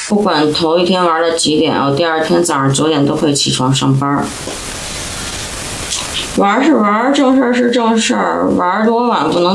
不管头一天玩到几点，我第二天早上9点都会起床上班。玩是玩，正事是正事，玩多晚不能